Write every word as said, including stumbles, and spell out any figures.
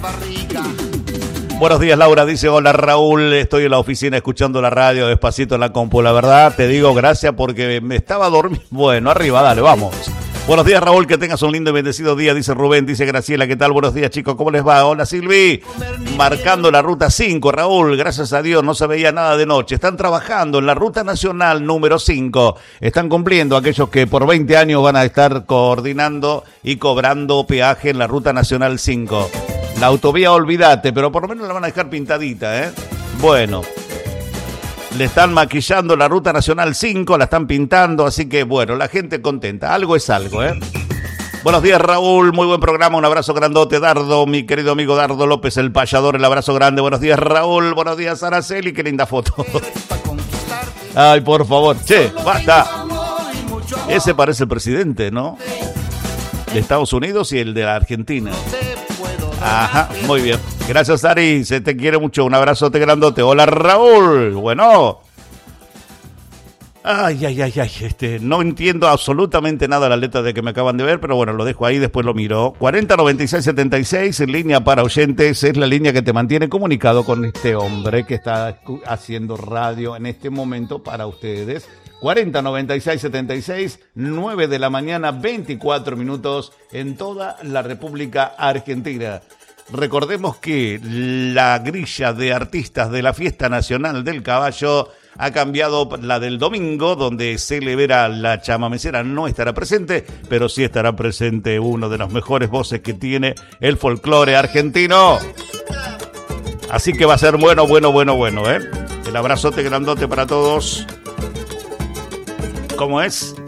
Buenos días, Laura, dice, hola Raúl, estoy en la oficina escuchando la radio despacito en la compu, la verdad te digo gracias porque me estaba dormindo. Bueno, arriba, dale, vamos. Buenos días, Raúl, que tengas un lindo y bendecido día, dice Rubén, dice Graciela, ¿qué tal? Buenos días, chicos, ¿cómo les va? Hola, Silvi, marcando la ruta cinco, Raúl, gracias a Dios no se veía nada de noche, están trabajando en la ruta nacional número cinco, están cumpliendo aquellos que por veinte años van a estar coordinando y cobrando peaje en la ruta nacional cinco. La autovía, olvídate, pero por lo menos la van a dejar pintadita, ¿eh? Bueno, le están maquillando la ruta nacional cinco, la están pintando, así que bueno, la gente contenta, algo es algo, ¿eh? Buenos días, Raúl, muy buen programa, un abrazo grandote, Dardo, mi querido amigo Dardo López, el payador, el abrazo grande. Buenos días, Raúl, buenos días, Araceli, qué linda foto. Ay, por favor, che, basta. Ese parece el presidente, ¿no? De Estados Unidos y el de la Argentina. Ajá, muy bien. Gracias, Ari, se te quiere mucho. Un abrazote grandote. Hola, Raúl. Bueno. Ay, ay, ay, ay. Este, no entiendo absolutamente nada de la letra de que me acaban de ver, pero bueno, lo dejo ahí, después lo miro. cuarenta noventa y seis setenta y seis, en línea para oyentes, es la línea que te mantiene comunicado con este hombre que está haciendo radio en este momento para ustedes. cuarenta noventa y seis setenta y seis, nueve de la mañana, veinticuatro minutos en toda la República Argentina. Recordemos que la grilla de artistas de la Fiesta Nacional del Caballo ha cambiado la del domingo, donde Celebera la chamamecera no estará presente, pero sí estará presente uno de los mejores voces que tiene el folclore argentino. Así que va a ser bueno, bueno, bueno, bueno, ¿eh? El abrazote grandote para todos. ¿Cómo es?